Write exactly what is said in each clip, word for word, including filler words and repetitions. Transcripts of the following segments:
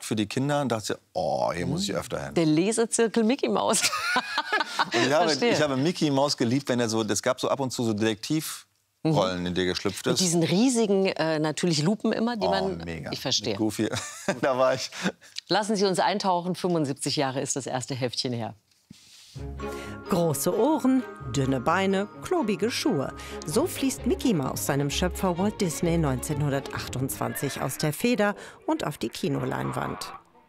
Markt für die Kinder und dachte, oh, hier muss ich öfter hin. Der Lesezirkel Mickey Maus. Und ich, habe, ich habe Mickey Maus geliebt, wenn er so, es gab so ab und zu so Detektivrollen, mhm. in die er geschlüpft ist. Mit diesen riesigen, äh, natürlich Lupen immer, die oh, man... Mega. Ich verstehe. Goofy. Da war ich. Lassen Sie uns eintauchen, fünfundsiebzig Jahre ist das erste Heftchen her. Große Ohren, dünne Beine, klobige Schuhe. So fließt Mickey Maus seinem Schöpfer Walt Disney neunzehnhundertachtundzwanzig aus der Feder und auf die Kinoleinwand.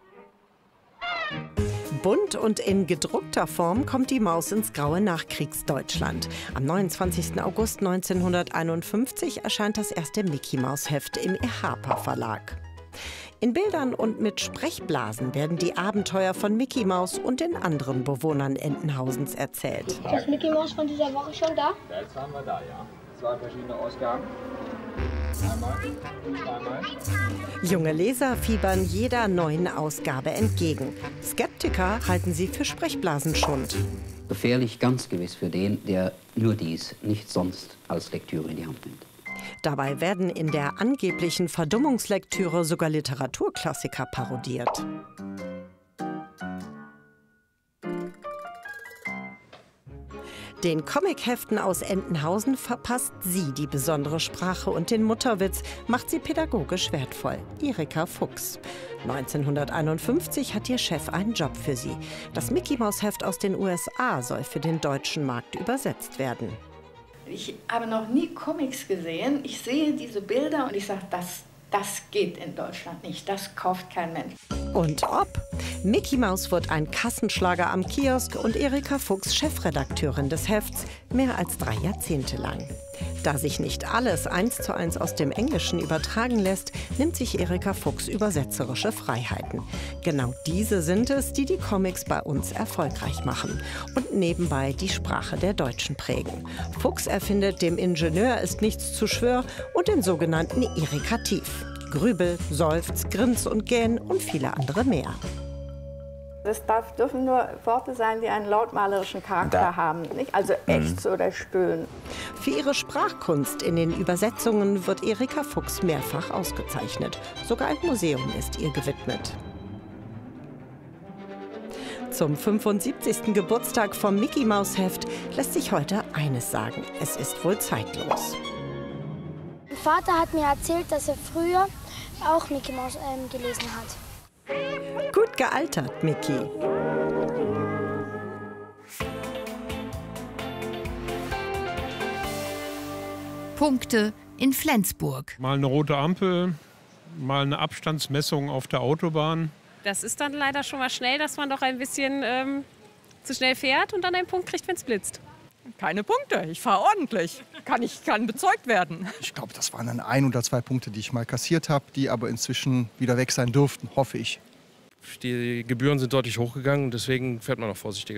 Bunt und in gedruckter Form kommt die Maus ins graue Nachkriegsdeutschland. Am neunundzwanzigsten August neunzehnhunderteinundfünfzig erscheint das erste Mickey-Maus-Heft im Ehapa Verlag. In Bildern und mit Sprechblasen werden die Abenteuer von Mickey Maus und den anderen Bewohnern Entenhausens erzählt. Ist Mickey Maus von dieser Woche schon da? Jetzt haben wir da, ja. Zwei verschiedene Ausgaben. Einmal, zweimal. Junge Leser fiebern jeder neuen Ausgabe entgegen. Skeptiker halten sie für Sprechblasenschund. Gefährlich ganz gewiss für den, der nur dies, nicht sonst als Lektüre in die Hand nimmt. Dabei werden in der angeblichen Verdummungslektüre sogar Literaturklassiker parodiert. Den Comicheften aus Entenhausen verpasst sie die besondere Sprache und den Mutterwitz, macht sie pädagogisch wertvoll. Erika Fuchs. neunzehnhunderteinundfünfzig hat ihr Chef einen Job für sie. Das Mickey-Maus-Heft aus den U S A soll für den deutschen Markt übersetzt werden. Ich habe noch nie Comics gesehen. Ich sehe diese Bilder und ich sage, das, das geht in Deutschland nicht. Das kauft kein Mensch. Und ob? Mickey Maus wird ein Kassenschlager am Kiosk und Erika Fuchs Chefredakteurin des Hefts mehr als drei Jahrzehnte lang. Da sich nicht alles eins zu eins aus dem Englischen übertragen lässt, nimmt sich Erika Fuchs übersetzerische Freiheiten. Genau diese sind es, die die Comics bei uns erfolgreich machen und nebenbei die Sprache der Deutschen prägen. Fuchs erfindet, dem Ingenieur ist nichts zu schwör und den sogenannten Erikativ. Grübel, Seufz, Grins und Gähn und viele andere mehr. Es darf, dürfen nur Worte sein, die einen lautmalerischen Charakter da. haben, nicht? Also Ächz oder Stöhnen. Für ihre Sprachkunst in den Übersetzungen wird Erika Fuchs mehrfach ausgezeichnet. Sogar ein Museum ist ihr gewidmet. Zum fünfundsiebzigsten Geburtstag vom Mickey-Maus-Heft lässt sich heute eines sagen: Es ist wohl zeitlos. Mein Vater hat mir erzählt, dass er früher auch Mickey Maus ähm, gelesen hat. Gut gealtert, Mickey. Punkte in Flensburg. Mal eine rote Ampel, mal eine Abstandsmessung auf der Autobahn. Das ist dann leider schon mal schnell, dass man doch ein bisschen ähm, zu schnell fährt und dann einen Punkt kriegt, wenn es blitzt. Keine Punkte, ich fahre ordentlich. Kann, ich, kann bezeugt werden. Ich glaube, das waren dann ein oder zwei Punkte, die ich mal kassiert habe, die aber inzwischen wieder weg sein dürften, hoffe ich. Die Gebühren sind deutlich hochgegangen, deswegen fährt man noch vorsichtiger.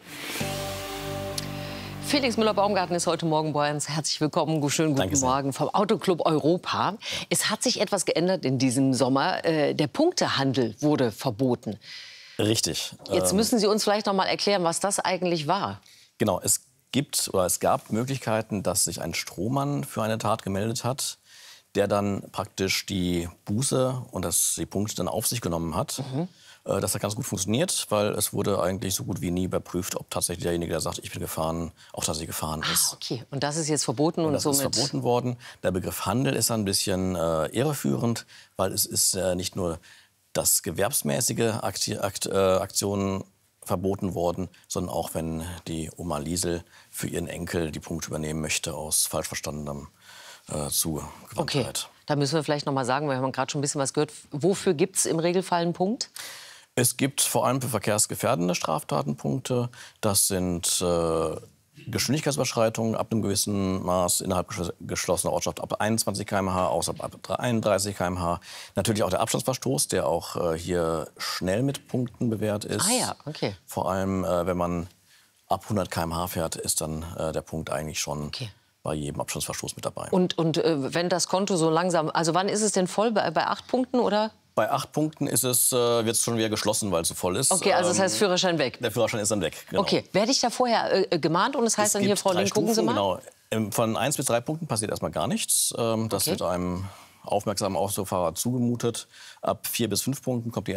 Felix Müller-Baumgarten ist heute Morgen bei uns. Herzlich willkommen, schönen guten Danke Morgen vom Autoclub Europa. Es hat sich etwas geändert in diesem Sommer. Äh, der Punktehandel wurde verboten. Richtig. Jetzt müssen Sie uns vielleicht noch mal erklären, was das eigentlich war. Genau, es gibt oder es gab Möglichkeiten, dass sich ein Strohmann für eine Tat gemeldet hat, der dann praktisch die Buße und das, die Punkte dann auf sich genommen hat. Mhm. Das hat ganz gut funktioniert, weil es wurde eigentlich so gut wie nie überprüft, ob tatsächlich derjenige, der sagt, ich bin gefahren, auch tatsächlich gefahren ist. Ah, okay. Und das ist jetzt verboten und, und das somit ist verboten worden. Der Begriff Handel ist ein bisschen äh, irreführend, weil es ist äh, nicht nur das gewerbsmäßige Akti Akt, äh, Aktionen verboten worden, sondern auch wenn die Oma Liesel für ihren Enkel die Punkte übernehmen möchte aus falsch verstandenem äh, Zugewandtheit. Okay, da müssen wir vielleicht noch mal sagen, wir haben gerade schon ein bisschen was gehört. Wofür gibt es im Regelfall einen Punkt? Es gibt vor allem für verkehrsgefährdende Straftaten Punkte. Das sind äh, Geschwindigkeitsüberschreitungen ab einem gewissen Maß innerhalb geschlossener Ortschaft ab einundzwanzig Kilometer pro Stunde, außerhalb ab einunddreißig Kilometer pro Stunde. Natürlich auch der Abstandsverstoß, der auch äh, hier schnell mit Punkten bewährt ist. Ah ja, okay. Vor allem, äh, wenn man ab hundert Kilometer pro Stunde fährt, ist dann äh, der Punkt eigentlich schon okay. bei jedem Abstandsverstoß mit dabei. Und, und äh, wenn das Konto so langsam, also wann ist es denn voll? Bei, bei acht Punkten oder? Bei acht Punkten ist es, äh, wird es schon wieder geschlossen, weil es so voll ist. Okay, also das heißt Führerschein weg? Der Führerschein ist dann weg, genau. Okay, werde ich da vorher äh, gemahnt und das heißt es dann hier, Frau Link, gucken Sie mal? Genau, von eins bis drei Punkten passiert erstmal gar nichts. Ähm, das okay. wird einem aufmerksamen Autofahrer zugemutet. Ab vier bis fünf Punkten kommt die